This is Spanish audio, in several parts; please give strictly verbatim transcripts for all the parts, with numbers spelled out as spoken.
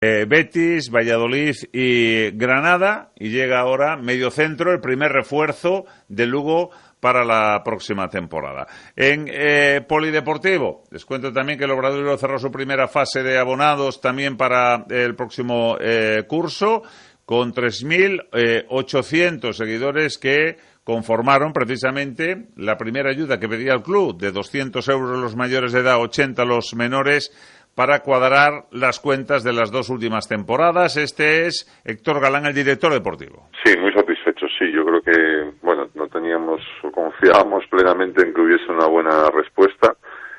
Eh, Betis, Valladolid y Granada, y llega ahora Mediocentro, el primer refuerzo de Lugo para la próxima temporada. En eh, Polideportivo, les cuento también que el Obradoiro cerró su primera fase de abonados también para el próximo eh, curso, con tres mil ochocientos seguidores que conformaron precisamente la primera ayuda que pedía el club, de doscientos euros los mayores de edad, ochenta los menores, para cuadrar las cuentas de las dos últimas temporadas. Este es Héctor Galán, el director deportivo. Sí, muy satisfecho, sí. Yo creo que, bueno, no teníamos, confiábamos plenamente en que hubiese una buena respuesta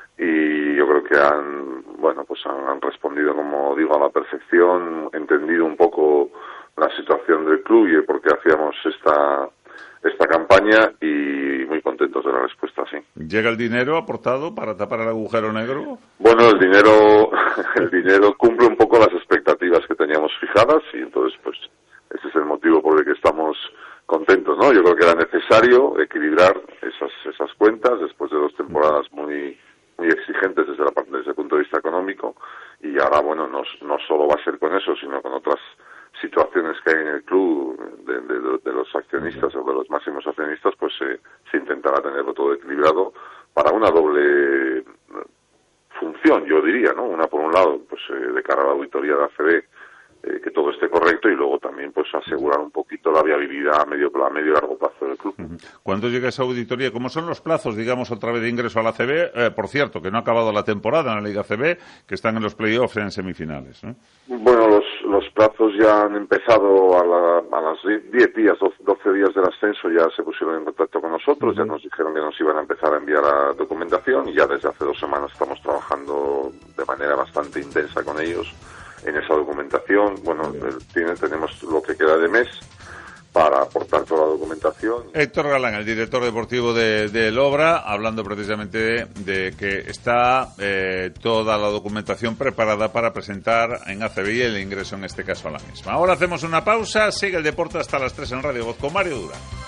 y yo creo que han, bueno, pues han, han respondido, como digo, a la perfección, entendido un poco la situación del club y por qué hacíamos esta esta campaña y muy contentos de la respuesta, sí. ¿Llega el dinero aportado para tapar el agujero negro? Bueno, el dinero el dinero cumple un poco las expectativas que teníamos fijadas y entonces pues ese es el motivo por el que estamos contentos, ¿no? Yo creo que era necesario equilibrar esas esas cuentas después de dos temporadas muy muy exigentes desde la parte desde el punto de vista económico y ahora bueno no no solo va a ser con eso sino con otras situaciones que hay en el club de, de, de los accionistas o de los máximos accionistas, pues eh, se intentará tenerlo todo equilibrado para una doble función, yo diría, ¿no? Una por un lado, pues eh, de cara a la auditoría de A C B, eh, que todo esté correcto y luego también pues asegurar un poquito la viabilidad a medio a medio y largo plazo del club. ¿Cuándo llega esa auditoría? ¿Cómo son los plazos, digamos, otra vez de ingreso a la A C B? Eh, por cierto, que no ha acabado la temporada en la Liga A C B, que están en los playoffs en semifinales, ¿no? Bueno, los los plazos ya han empezado a, la, a las diez días, doce días del ascenso, ya se pusieron en contacto con nosotros, uh-huh. Ya nos dijeron que nos iban a empezar a enviar la documentación y ya desde hace dos semanas estamos trabajando de manera bastante intensa con ellos en esa documentación. Bueno, tiene, tenemos lo que queda de mes para aportar toda la documentación. Héctor Galán, el director deportivo de, de El Obra, hablando precisamente de, de que está eh, toda la documentación preparada para presentar en A C B y el ingreso en este caso a la misma. Ahora hacemos una pausa, sigue el deporte hasta las tres en Radio Voz con Mario Durán.